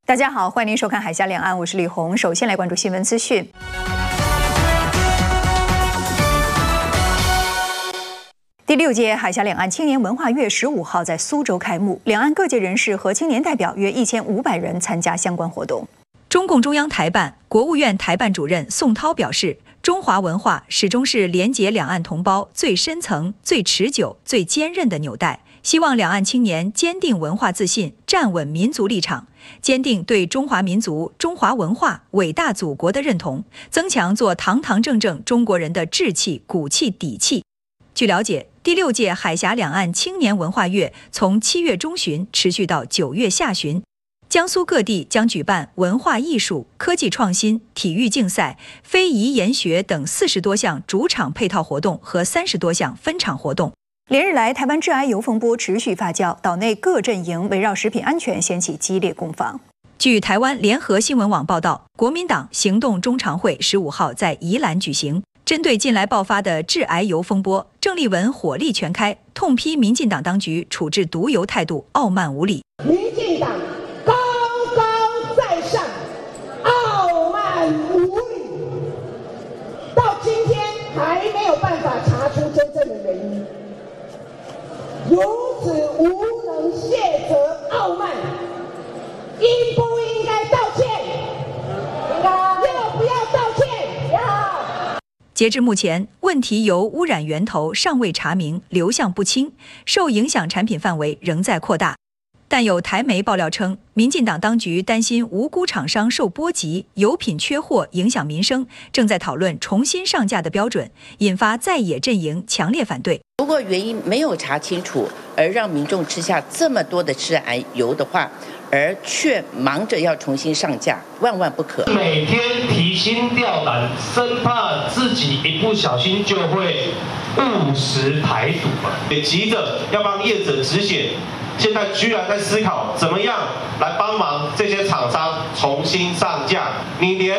大家好，欢迎您收看《海峡两岸》，我是李红。首先来关注新闻资讯。第6届海峡两岸青年文化月15号在苏州开幕，两岸各界人士和青年代表约1500人参加相关活动。 中共中央台办、国务院台办主任宋涛表示，中华文化始终是连结两岸同胞最深层、最持久、最坚韧的纽带。希望两岸青年坚定文化自信，站稳民族立场，坚定对中华民族、中华文化、伟大祖国的认同，增强做堂堂正正中国人的志气、骨气、底气。据了解，第6届海峡两岸青年文化月从7月中旬持续到9月下旬，江苏各地将举办文化艺术、科技创新、体育竞赛、非遗研学等40多项主场配套活动和30多项分场活动。 连日来，台湾致癌油风波持续发酵，岛内各阵营围绕食品安全掀起激烈攻防。 据台湾联合新闻网报道，国民党行动中常会15号在宜兰举行，针对近来爆发的致癌油风波，郑丽文火力全开，痛批民进党当局处置毒油态度傲慢无礼。 民进党高高在上，傲慢无礼，到今天还没有办法查出真正的原因。如此无能、卸责、傲慢，应不应该道歉？应该。要不要道歉？要。 截至目前，问题油污染源头尚未查明，流向不清，受影响产品范围仍在扩大。但有台媒爆料称，民进党当局担心无辜厂商受波及，油品缺货影响民生，正在讨论重新上架的标准，引发在野阵营强烈反对。 如果原因没有查清楚，而让民众吃下这么多的致癌油的话，而却忙着要重新上架，万万不可。 每天提心吊胆，生怕自己一不小心就会误食排毒也急着要帮业者止血。现在居然在思考怎么样来帮忙这些厂商重新上架，你连